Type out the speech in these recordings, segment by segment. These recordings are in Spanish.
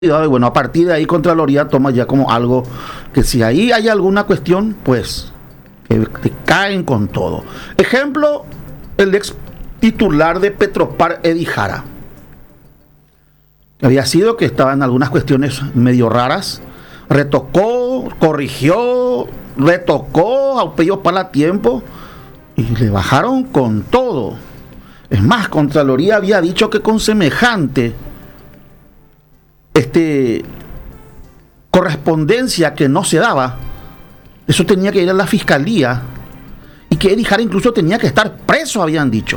Y bueno, a partir de ahí Contraloría toma ya como algo que si ahí hay alguna cuestión, pues que caen con todo. Ejemplo, el ex titular de Petropar, Edy Jara. Había sido que estaba en algunas cuestiones medio raras, retocó, corrigió, retocó, a pello para tiempo y le bajaron con todo. Es más, Contraloría había dicho que con semejante correspondencia que no se daba, eso tenía que ir a la fiscalía y que Edy Jara incluso tenía que estar preso, habían dicho.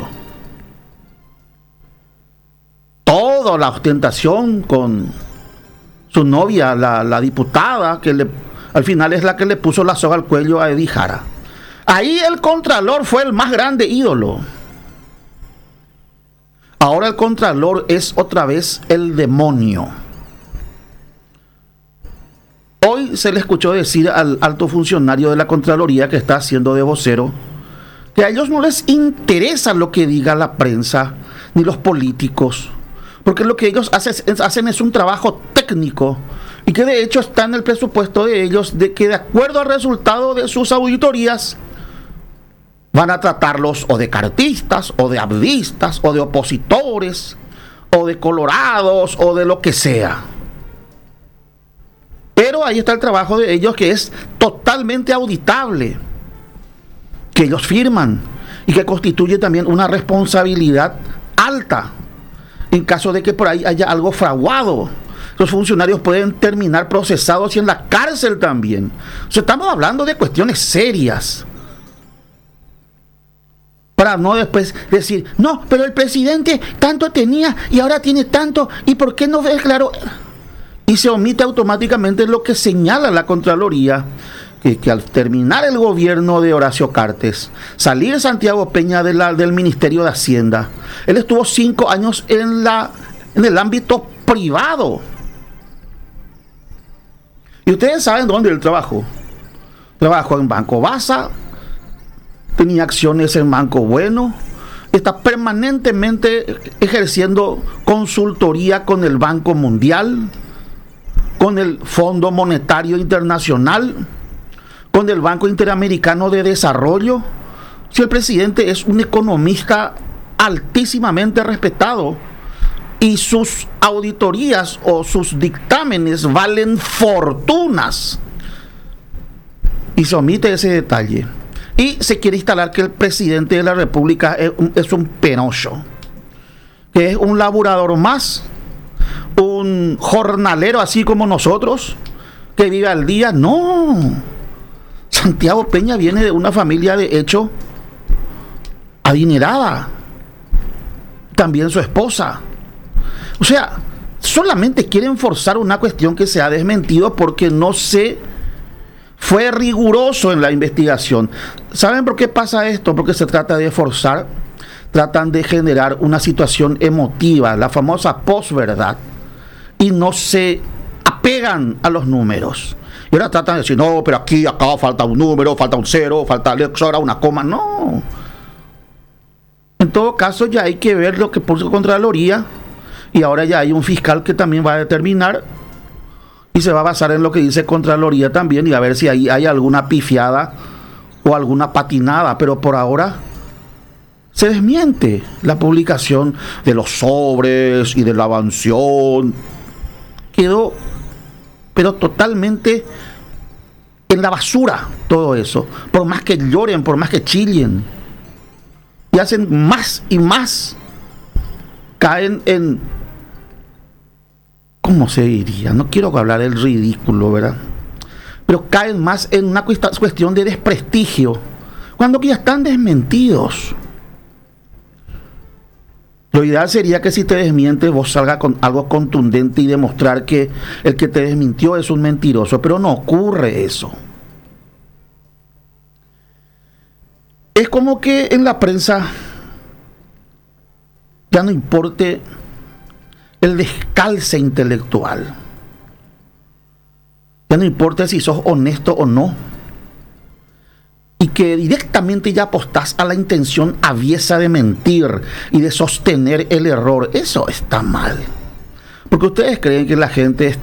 Toda la ostentación con su novia, la diputada, que al final es la que le puso la soga al cuello a Edy Jara. Ahí el Contralor fue el más grande ídolo. Ahora el Contralor es otra vez el demonio. Hoy se le escuchó decir al alto funcionario de la Contraloría, que está haciendo de vocero, que a ellos no les interesa lo que diga la prensa ni los políticos, porque lo que ellos hacen es un trabajo técnico y que de hecho está en el presupuesto de ellos, de que de acuerdo al resultado de sus auditorías van a tratarlos o de cartistas o de abdistas o de opositores o de colorados o de lo que sea. Pero ahí está el trabajo de ellos, que es totalmente auditable, que ellos firman y que constituye también una responsabilidad alta en caso de que por ahí haya algo fraguado. Los funcionarios pueden terminar procesados y en la cárcel también. O sea, estamos hablando de cuestiones serias, para no después decir, no, pero el presidente tanto tenía y ahora tiene tanto, ¿y por qué no declaró? Y se omite automáticamente lo que señala la Contraloría, que al terminar el gobierno de Horacio Cartes, salir Santiago Peña del Ministerio de Hacienda, él estuvo 5 años en el ámbito privado. Y ustedes saben dónde él trabajó. Trabajó en Banco Baza, tenía acciones en Banco Bueno, está permanentemente ejerciendo consultoría con el Banco Mundial, con el Fondo Monetario Internacional, con el Banco Interamericano de Desarrollo. Si el presidente es un economista altísimamente respetado y sus auditorías o sus dictámenes valen fortunas, y se omite ese detalle y se quiere instalar que el presidente de la República es un penoso, que es un laburador más, un jornalero así como nosotros, que vive al día. No, Santiago Peña viene de una familia de hecho adinerada, también su esposa. O sea, solamente quieren forzar una cuestión que se ha desmentido porque no se fue riguroso en la investigación. ¿Saben por qué pasa esto? Porque se trata de forzar, tratan de generar una situación emotiva, la famosa posverdad, y no se apegan a los números. Y ahora tratan de decir, no, pero acá falta un número, falta un cero, falta una coma. No. En todo caso, ya hay que ver lo que puso Contraloría, y ahora ya hay un fiscal que también va a determinar y se va a basar en lo que dice Contraloría también, y a ver si ahí hay alguna pifiada o alguna patinada. Pero por ahora se desmiente la publicación de los sobres y de la avanción. Quedó pero totalmente en la basura todo eso, por más que lloren, por más que chillen, y hacen más y más, caen en, ¿cómo se diría? No quiero hablar del ridículo, ¿verdad? Pero caen más en una cuestión de desprestigio, cuando ya están desmentidos. Lo ideal sería que si te desmientes, vos salgas con algo contundente y demostrar que el que te desmintió es un mentiroso, pero no ocurre eso. Es como que en la prensa ya no importe el descalce intelectual. Ya no importa si sos honesto o no. Y que directamente ya apostás a la intención aviesa de mentir y de sostener el error. Eso está mal. Porque ustedes creen que la gente